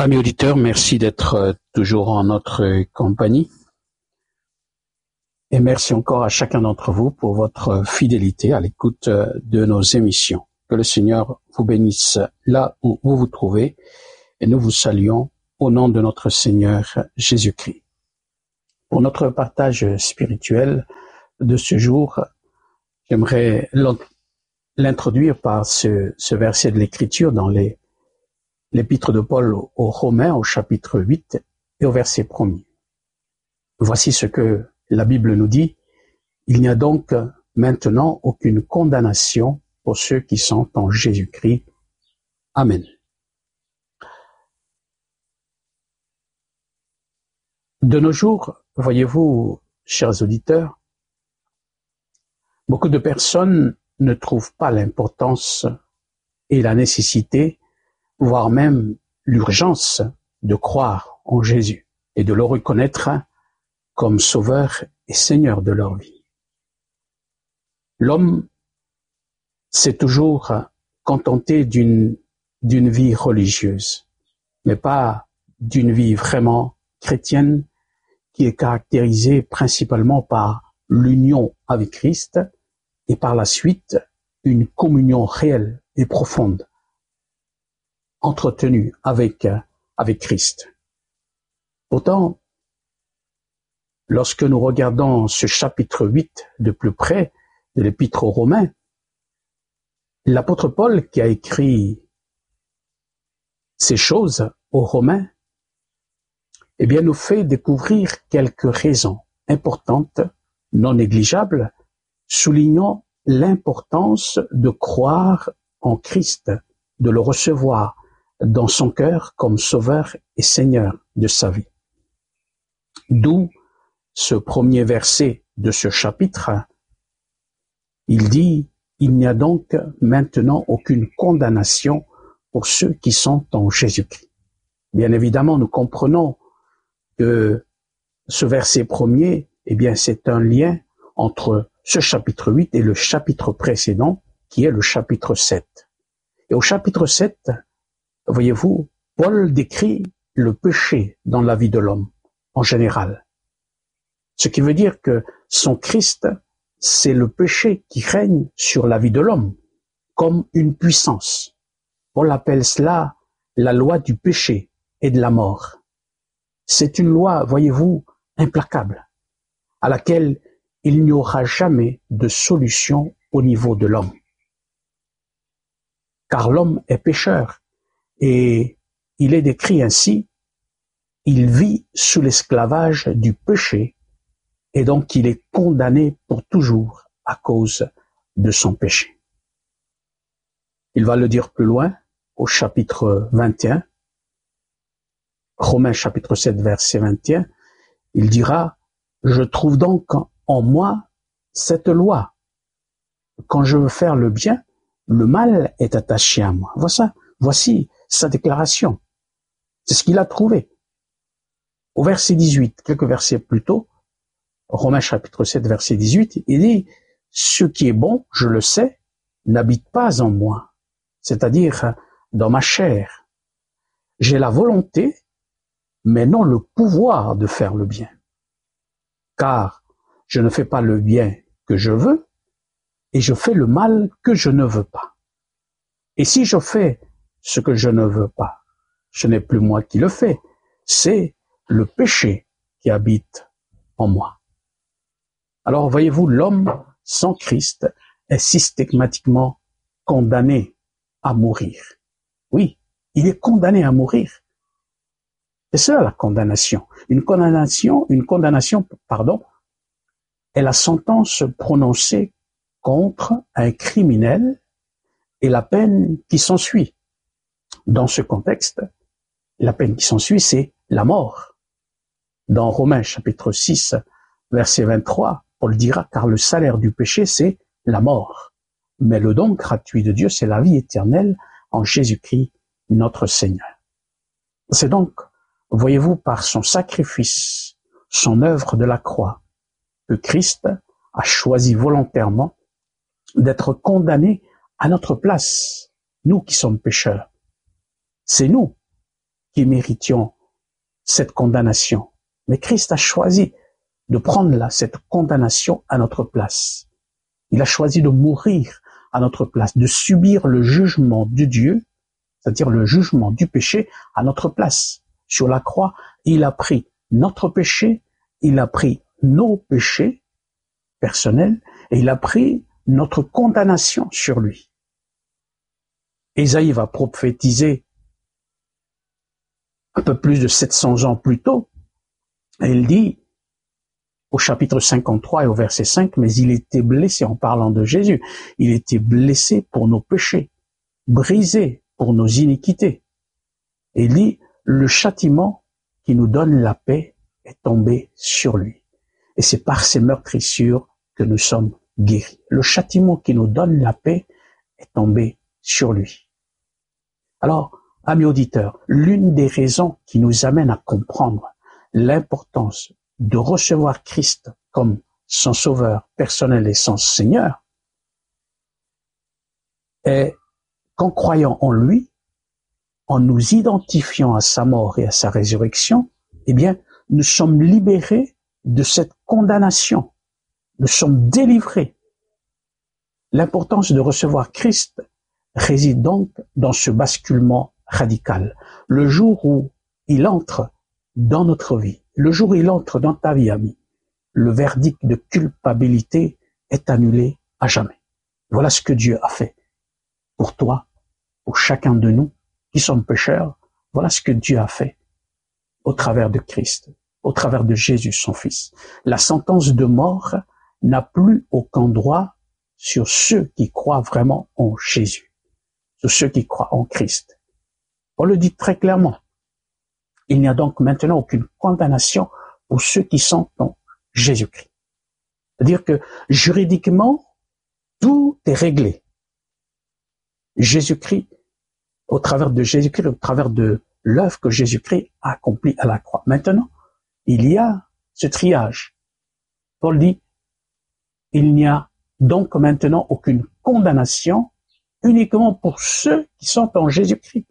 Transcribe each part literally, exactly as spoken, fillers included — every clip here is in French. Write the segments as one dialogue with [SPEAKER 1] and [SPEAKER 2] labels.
[SPEAKER 1] Amis auditeurs, merci d'être toujours en notre compagnie. Et merci encore à chacun d'entre vous pour votre fidélité à l'écoute de nos émissions. Que le Seigneur vous bénisse là où vous vous trouvez et nous vous saluons au nom de notre Seigneur Jésus-Christ. Pour notre partage spirituel de ce jour, j'aimerais l'introduire par ce, ce verset de l'Écriture dans les, l'épître de Paul aux Romains au chapitre huit et au verset premier. Voici ce que la Bible nous dit. Il n'y a donc maintenant aucune condamnation pour ceux qui sont en Jésus-Christ. Amen. De nos jours, voyez-vous, chers auditeurs, beaucoup de personnes ne trouvent pas l'importance et la nécessité, voire même l'urgence de croire en Jésus et de le reconnaître comme sauveur et seigneur de leur vie. L'homme s'est toujours contenté d'une, d'une vie religieuse, mais pas d'une vie vraiment chrétienne qui est caractérisée principalement par l'union avec Christ et par la suite une communion réelle et profonde entretenue avec, avec Christ. Pourtant, lorsque nous regardons ce chapitre huit de plus près de l'Épître aux Romains, l'apôtre Paul qui a écrit ces choses aux Romains, eh bien, nous fait découvrir quelques raisons importantes, non négligeables, soulignant l'importance de croire en Christ, de le recevoir dans son cœur comme sauveur et seigneur de sa vie. D'où ce premier verset de ce chapitre, il dit « Il n'y a donc maintenant aucune condamnation pour ceux qui sont en Jésus-Christ ». Bien évidemment, nous comprenons que ce verset premier, eh bien, c'est un lien entre ce chapitre huit et le chapitre précédent, qui est le chapitre sept. Et au chapitre sept, voyez-vous, Paul décrit le péché dans la vie de l'homme, en général. Ce qui veut dire que son Christ, c'est le péché qui règne sur la vie de l'homme, comme une puissance. Paul appelle cela la loi du péché et de la mort. C'est une loi, voyez-vous, implacable, à laquelle il n'y aura jamais de solution au niveau de l'homme. Car l'homme est pécheur, et il est décrit ainsi, il vit sous l'esclavage du péché, et donc il est condamné pour toujours à cause de son péché. Il va le dire plus loin, au chapitre vingt et un, Romains chapitre sept, verset vingt et un, il dira « Je trouve donc en moi cette loi. Quand je veux faire le bien, le mal est attaché à moi. » Voici, voici sa déclaration. C'est ce qu'il a trouvé. Au verset dix-huit, quelques versets plus tôt, Romains chapitre sept, verset dix-huit, il dit « Ce qui est bon, je le sais, n'habite pas en moi, c'est-à-dire dans ma chair. J'ai la volonté, mais non le pouvoir de faire le bien. Car je ne fais pas le bien que je veux, et je fais le mal que je ne veux pas. Et si je fais ce que je ne veux pas, ce n'est plus moi qui le fais, c'est le péché qui habite en moi. » Alors voyez-vous, l'homme sans Christ est systématiquement condamné à mourir. Oui, il est condamné à mourir. C'est ça la condamnation. Une condamnation, une condamnation, pardon, est la sentence prononcée contre un criminel et la peine qui s'ensuit. Dans ce contexte, la peine qui s'ensuit, c'est la mort. Dans Romains chapitre six, verset vingt-trois, Paul dira « Car le salaire du péché, c'est la mort. Mais le don gratuit de Dieu, c'est la vie éternelle en Jésus-Christ, notre Seigneur. » C'est donc, voyez-vous, par son sacrifice, son œuvre de la croix, que Christ a choisi volontairement d'être condamné à notre place, nous qui sommes pécheurs. C'est nous qui méritions cette condamnation. Mais Christ a choisi de prendre là cette condamnation à notre place. Il a choisi de mourir à notre place, de subir le jugement de Dieu, c'est-à-dire le jugement du péché à notre place. Sur la croix, il a pris notre péché, il a pris nos péchés personnels et il a pris notre condamnation sur lui. Ésaïe va prophétiser un peu plus de sept cents ans plus tôt, et il dit au chapitre cinquante-trois et au verset cinq, mais il était blessé, en parlant de Jésus, il était blessé pour nos péchés, brisé pour nos iniquités. Et il dit, le châtiment qui nous donne la paix est tombé sur lui. Et c'est par ses meurtrissures que nous sommes guéris. Le châtiment qui nous donne la paix est tombé sur lui. Alors, amis auditeurs, l'une des raisons qui nous amène à comprendre l'importance de recevoir Christ comme son sauveur personnel et son Seigneur est qu'en croyant en lui, en nous identifiant à sa mort et à sa résurrection, eh bien, nous sommes libérés de cette condamnation. Nous sommes délivrés. L'importance de recevoir Christ réside donc dans ce basculement radical. Le jour où il entre dans notre vie, le jour où il entre dans ta vie, ami, le verdict de culpabilité est annulé à jamais. Voilà ce que Dieu a fait pour toi, pour chacun de nous qui sommes pécheurs. Voilà ce que Dieu a fait au travers de Christ, au travers de Jésus, son Fils. La sentence de mort n'a plus aucun droit sur ceux qui croient vraiment en Jésus, sur ceux qui croient en Christ. On le dit très clairement. Il n'y a donc maintenant aucune condamnation pour ceux qui sont en Jésus-Christ. C'est-à-dire que juridiquement, tout est réglé. Jésus-Christ, au travers de Jésus-Christ, au travers de l'œuvre que Jésus-Christ a accomplie à la croix. Maintenant, il y a ce triage. Paul dit, il n'y a donc maintenant aucune condamnation uniquement pour ceux qui sont en Jésus-Christ.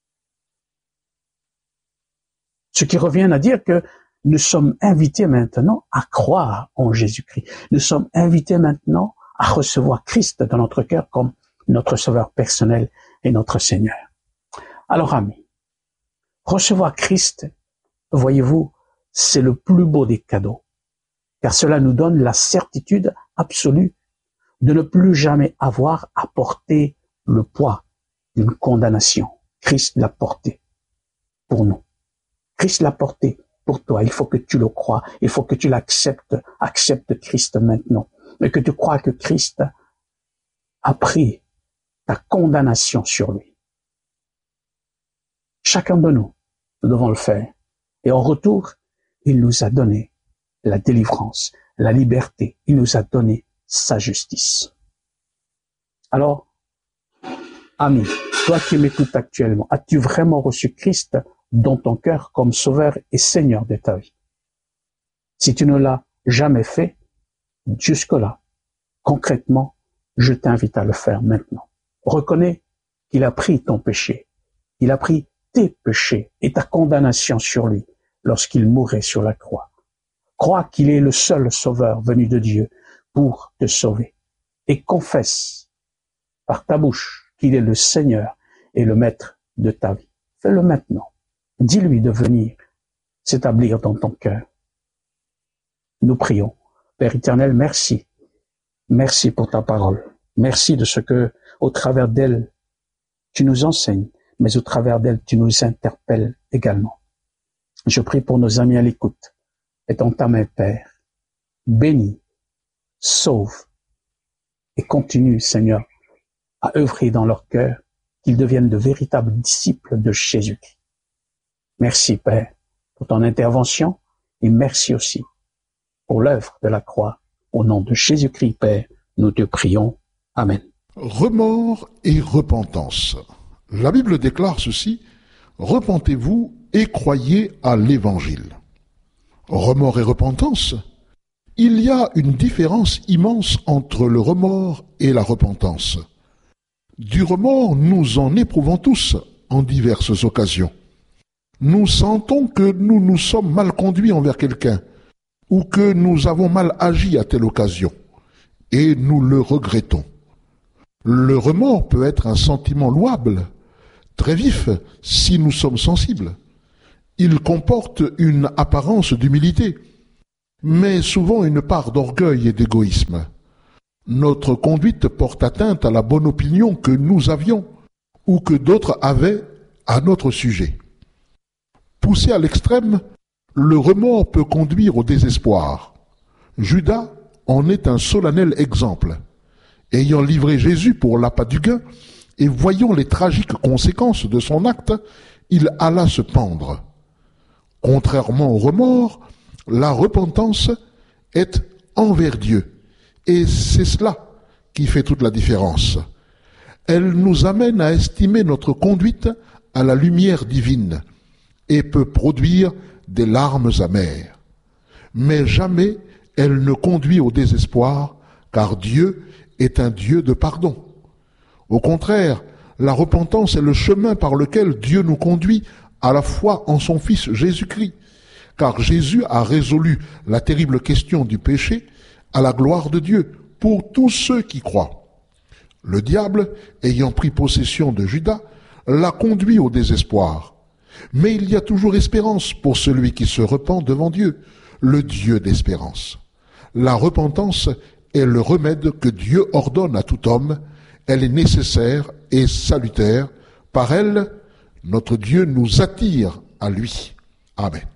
[SPEAKER 1] Ce qui revient à dire que nous sommes invités maintenant à croire en Jésus-Christ. Nous sommes invités maintenant à recevoir Christ dans notre cœur comme notre sauveur personnel et notre Seigneur. Alors, amis, recevoir Christ, voyez-vous, c'est le plus beau des cadeaux, car cela nous donne la certitude absolue de ne plus jamais avoir à porter le poids d'une condamnation. Christ l'a porté pour nous. Christ l'a porté pour toi. Il faut que tu le crois. Il faut que tu l'acceptes. Accepte Christ maintenant. Mais que tu crois que Christ a pris ta condamnation sur lui. Chacun de nous, nous devons le faire. Et en retour, il nous a donné la délivrance, la liberté. Il nous a donné sa justice. Alors, ami, toi qui m'écoutes actuellement, as-tu vraiment reçu Christ dans ton cœur comme sauveur et Seigneur de ta vie? Si tu ne l'as jamais fait, jusque-là, concrètement, je t'invite à le faire maintenant. Reconnais qu'il a pris ton péché, il a pris tes péchés et ta condamnation sur lui lorsqu'il mourait sur la croix. Crois qu'il est le seul sauveur venu de Dieu pour te sauver et confesse par ta bouche qu'il est le Seigneur et le Maître de ta vie. Fais-le maintenant. Dis-lui de venir s'établir dans ton cœur. Nous prions. Père éternel, merci. Merci pour ta parole. Merci de ce que, au travers d'elle, tu nous enseignes, mais au travers d'elle, tu nous interpelles également. Je prie pour nos amis à l'écoute. Et dans ta main, Père, bénis, sauve et continue, Seigneur, à œuvrer dans leur cœur, qu'ils deviennent de véritables disciples de Jésus-Christ. Merci, Père, pour ton intervention et merci aussi pour l'œuvre de la croix. Au nom de Jésus-Christ, Père, nous te prions. Amen.
[SPEAKER 2] Remords et repentance. La Bible déclare ceci: repentez-vous et croyez à l'Évangile. Remords et repentance. Il y a une différence immense entre le remords et la repentance. Du remords, nous en éprouvons tous en diverses occasions. nous sentons que nous nous sommes mal conduits envers quelqu'un ou que nous avons mal agi à telle occasion et nous le regrettons. Le remords peut être un sentiment louable, très vif si nous sommes sensibles. Il comporte une apparence d'humilité, mais souvent une part d'orgueil et d'égoïsme. Notre conduite porte atteinte à la bonne opinion que nous avions ou que d'autres avaient à notre sujet. Poussé à l'extrême, le remords peut conduire au désespoir. Judas en est un solennel exemple. Ayant livré Jésus pour l'appât du gain et voyant les tragiques conséquences de son acte, il alla se pendre. Contrairement au remords, la repentance est envers Dieu. Et c'est cela qui fait toute la différence. Elle nous amène à estimer notre conduite à la lumière divine et peut produire des larmes amères. Mais jamais elle ne conduit au désespoir, car Dieu est un Dieu de pardon. Au contraire, la repentance est le chemin par lequel Dieu nous conduit à la foi en son Fils Jésus-Christ, car Jésus a résolu la terrible question du péché à la gloire de Dieu pour tous ceux qui croient. Le diable, ayant pris possession de Judas, l'a conduit au désespoir. Mais il y a toujours espérance pour celui qui se repent devant Dieu, le Dieu d'espérance. La repentance est le remède que Dieu ordonne à tout homme. Elle est nécessaire et salutaire. Par elle, notre Dieu nous attire à lui. Amen.